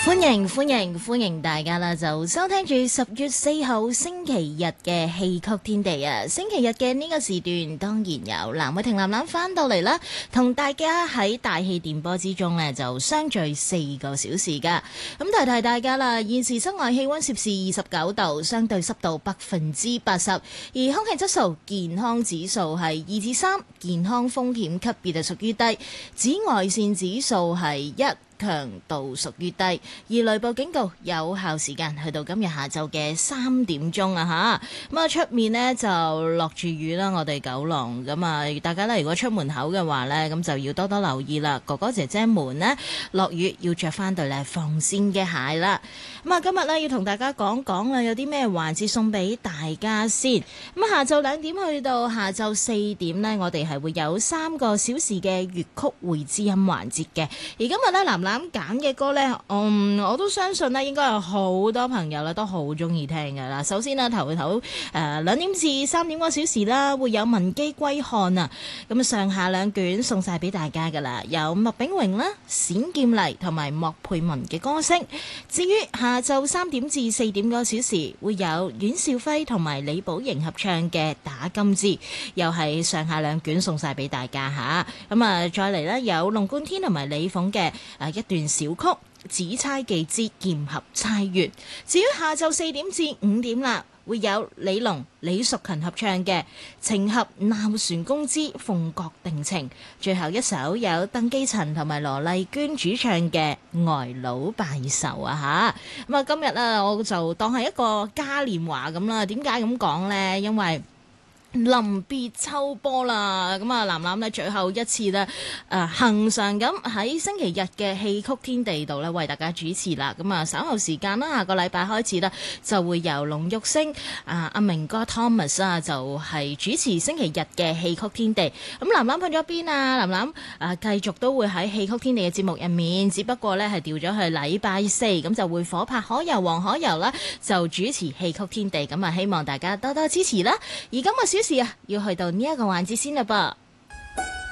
歡迎大家啦！就收聽住10月4號星期日嘅戲曲天地啊！星期日嘅呢個時段，當然有藍偉霆藍藍翻到嚟啦，同大家喺大氣電波之中呢就相聚4個小時噶。咁提大家啦，現時室外氣溫攝氏29度，相對濕度80%，而空氣質素健康指數係2至3，健康風險級別係屬於低，紫外線指數係1。強度屬於低，而雷暴警告有效時間去到今日下晝嘅3點鐘啊吓，咁啊出面呢就落住雨啦，我哋九龍咁啊，大家呢如果出門口嘅話呢，咁就要多多留意啦。哥哥姐姐們呢，落雨要着翻對咧防線嘅鞋啦。咁啊今日呢要同大家講講啦，有啲咩環節送俾大家先。咁下晝2點去到下晝4點呢，我哋係會有3個小時嘅粵曲會知音環節嘅。而今日呢，藍藍揀嘅歌呢，我都相信呢應該有好多朋友咧都好中意聽㗎啦。首先呢，頭2點至3點嗰小時啦，會有文姬歸漢啊，咁上下2卷送晒俾大家㗎啦。有麥炳榮啦、冼劍麗同埋莫佩文嘅歌聲。至於下晝3點至4點嗰小時，會有阮兆輝同埋李寶瑩合唱嘅《打金枝》，又係上下2卷送晒俾大家吓。咁啊，再嚟呢，有龍貫天同埋李鳳嘅一段小曲《紫釵記之劍合釵月》。至於下晝4點至5點啦，會有李龍、李淑勤合唱嘅《情合鬧船公之鳳閣定情》。最後一首有鄧寄塵同埋羅麗娟主唱嘅《呆佬拜壽》啊吓。咁啊，今日啊，我就當係一個嘉年華咁啦。點解咁講呢？因為臨別秋波啦，咁啊，藍藍呢最後一次呢，恆常咁喺星期日嘅戲曲天地度呢為大家主持啦。咁啊，稍後時間啦，下個禮拜開始呢，就會由龍玉星阿明哥 Thomas 啊，就係主持星期日嘅戲曲天地。咁藍藍去咗邊啊？藍藍繼續都會喺戲曲天地嘅節目入面，只不過呢係調咗去禮拜4，咁就會火拍可遊黃可遊啦，就主持戲曲天地。咁啊，希望大家多多支持啦。而今個小時啊，要去到呢一個環節先啦噃。